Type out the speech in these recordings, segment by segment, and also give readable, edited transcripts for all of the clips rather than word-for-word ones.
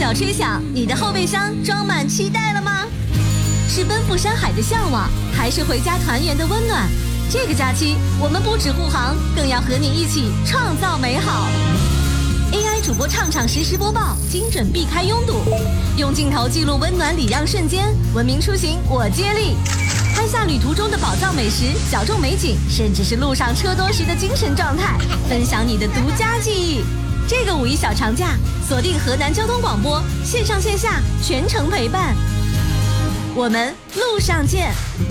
角吹响，你的后备箱装满期待了吗？是奔赴山海的向往，还是回家团圆的温暖？这个假期，我们不止护航，更要和你一起创造美好。AI 主播畅实时播报，精准避开拥堵，用镜头记录温暖礼让瞬间，文明出行我接力。拍下旅途中的宝藏美食、小众美景，甚至是路上车多时的精神状态，分享你的独家记忆。这个5一小长假，锁定河南交通广播，线上线下全程陪伴。我们路上见。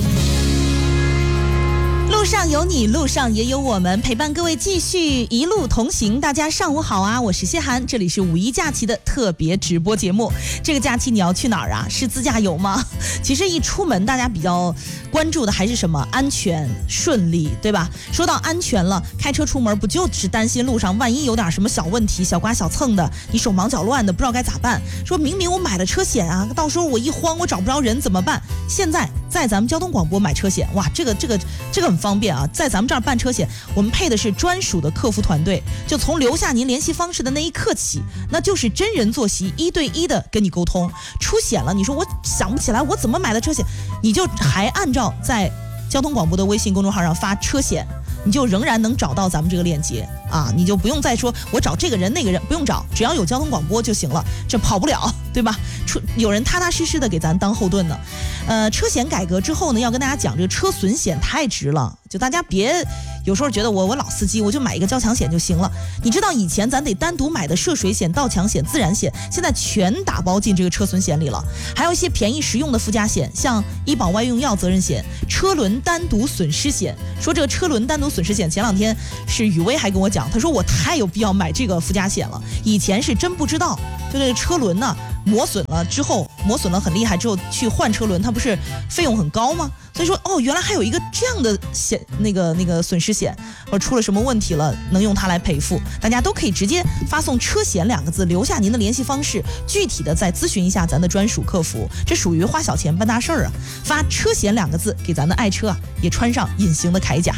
路上有你，路上也有我们，陪伴各位继续一路同行。大家上午好啊，我是谢涵，这里是5一假期的特别直播节目。这个假期你要去哪儿啊？是自驾游吗？其实一出门大家比较关注的还是什么？安全顺利，对吧？说到安全了，开车出门不就是担心路上万一有点什么小问题，小刮小蹭的，你手忙脚乱的不知道该咋办。说明明我买了车险啊，到时候我一慌我找不着人怎么办？现在在咱们交通广播买车险，哇，这个很方便啊！在咱们这儿办车险，我们配的是专属的客服团队，就从留下您联系方式的那一刻起，那就是真人坐席，1对1的跟你沟通。出险了，你说我想不起来我怎么买的车险，你就还按照在交通广播的微信公众号上发车险，你就仍然能找到咱们这个链接啊，你就不用再说我找这个人那个人，不用找，只要有交通广播就行了，这跑不了，对吧？有人踏踏实实的给咱当后盾呢。车险改革之后呢，要跟大家讲，这个车损险太值了，就大家别有时候觉得我老司机，我就买一个交强险就行了。你知道以前咱得单独买的涉水险、盗抢险、自燃险，现在全打包进这个车损险里了。还有一些便宜实用的附加险，像医保外用药责任险、车轮单独损失险。说这个车轮单独损失险，前2天是雨薇还跟我讲，他说我太有必要买这个附加险了，以前是真不知道，就这个车轮呢磨损了很厉害之后去换车轮，它不是费用很高吗？所以说原来还有一个这样的险，那个损失险，或者出了什么问题了能用它来赔付。大家都可以直接发送车险2个字，留下您的联系方式，具体的再咨询一下咱的专属客服，这属于花小钱办大事儿啊。发车险2个字给咱的爱车啊也穿上隐形的铠甲。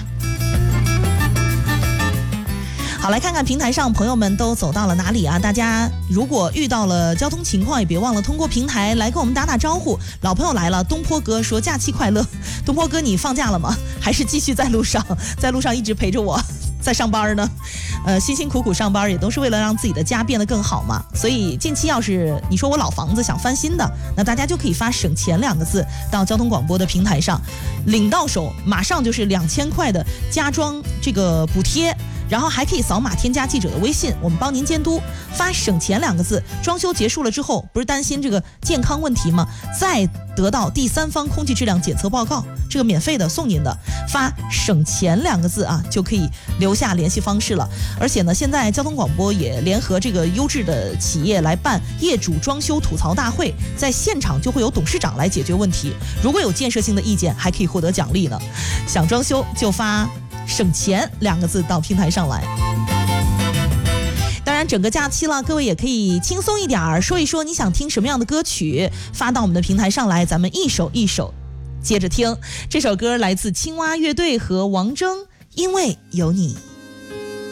好，来看看平台上朋友们都走到了哪里啊？大家如果遇到了交通情况，也别忘了通过平台来跟我们打打招呼。老朋友来了，东坡哥说假期快乐。东坡哥，你放假了吗？还是继续在路上一直陪着我在上班呢？辛辛苦苦上班也都是为了让自己的家变得更好嘛。所以近期要是你说我老房子想翻新的，那大家就可以发省钱2个字到交通广播的平台上，领到手马上就是2000块的家装这个补贴。然后还可以扫码添加记者的微信，我们帮您监督。发省钱2个字，装修结束了之后，不是担心这个健康问题吗？再得到第3方空气质量检测报告，这个免费的送您的。发省钱2个字啊，就可以留下联系方式了。而且呢，现在交通广播也联合这个优质的企业来办业主装修吐槽大会，在现场就会有董事长来解决问题。如果有建设性的意见，还可以获得奖励呢。想装修就发省钱2个字到平台上来。当然整个假期了，各位也可以轻松一点，说一说你想听什么样的歌曲，发到我们的平台上来，咱们一首一首接着听。这首歌来自青蛙乐队和王铮，因为有你。